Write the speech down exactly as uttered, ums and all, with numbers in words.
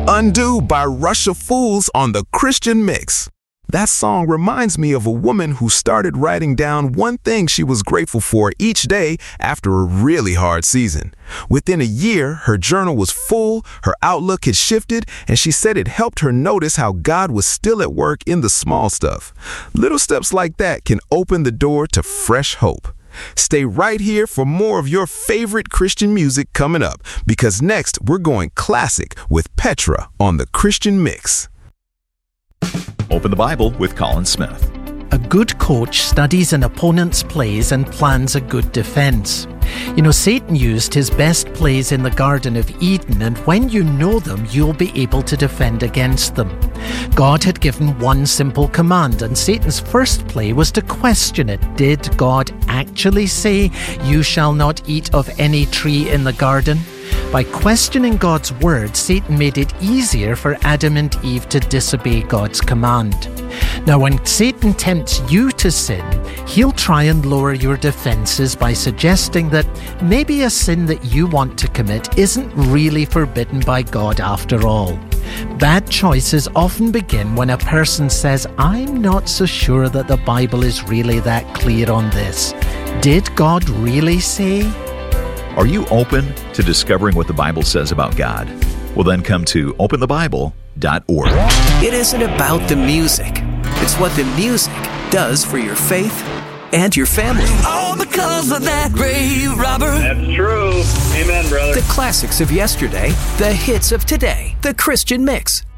Undo by Rush of Fools on the Christian Mix. That song reminds me of a woman who started writing down one thing she was grateful for each day after a really hard season. Within a year, her journal was full, her outlook had shifted, and she said it helped her notice how God was still at work in the small stuff. Little steps like that can open the door to fresh hope. Stay right here for more of your favorite Christian music coming up, because next we're going classic with Petra on the Christian Mix. Open the Bible with Colin Smith. A good coach studies an opponent's plays and plans a good defense. You know, Satan used his best plays in the Garden of Eden, and when you know them, you'll be able to defend against them. God had given one simple command, and Satan's first play was to question it. Did God actually say, "You shall not eat of any tree in the garden"? By questioning God's word, Satan made it easier for Adam and Eve to disobey God's command. Now, when Satan tempts you to sin, he'll try and lower your defenses by suggesting that maybe a sin that you want to commit isn't really forbidden by God after all. Bad choices often begin when a person says, "I'm not so sure that the Bible is really that clear on this. Did God really say?" Are you open to discovering what the Bible says about God? Well, then come to open the bible dot org. It isn't about the music. It's what the music does for your faith and your family. All because of that Ray Robert. That's true. Amen, brother. The classics of yesterday, the hits of today. The Christian Mix.